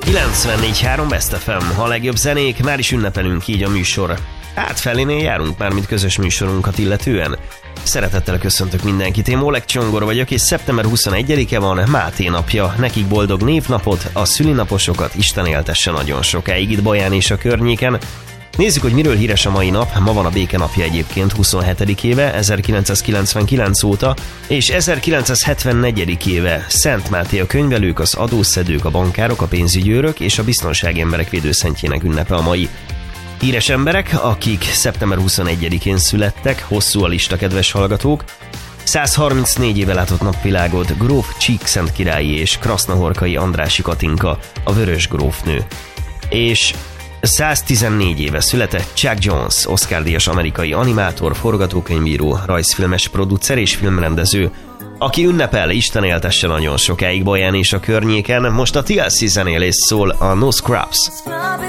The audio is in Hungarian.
94.3 Best FM, a legjobb zenék, már is ünnepelünk így a műsor. Hát felénél járunk már, mint közös műsorunkat illetően. Szeretettel köszöntök mindenkit, én Oleg Csongor vagyok, és szeptember 21-e van, Máté napja. Nekik boldog névnapot, a szülinaposokat Isten éltesse nagyon sokáig itt Baján és a környéken. Nézzük, hogy miről híres a mai nap. Ma van a békenapja egyébként 27. éve, 1999 óta, és 1974. éve Szent Máté a könyvelők, az adószedők, a bankárok, a pénzügyőrök és a biztonsági emberek védőszentjének ünnepe a mai. Híres emberek, akik szeptember 21-én születtek, hosszú a lista, kedves hallgatók. 134 éve látott napvilágot gróf Csíkszent királyi és Krasznahorkai Andrássy Katinka, a vörös grófnő. És 114 éve született Chuck Jones, Oscar-díjas amerikai animátor, forgatókönyvíró, rajzfilmes producer és filmrendező, aki ünnepel, Isten éltesse nagyon sokáig Baján és a környéken. Most a TLC zenél és szól a No Scrubs.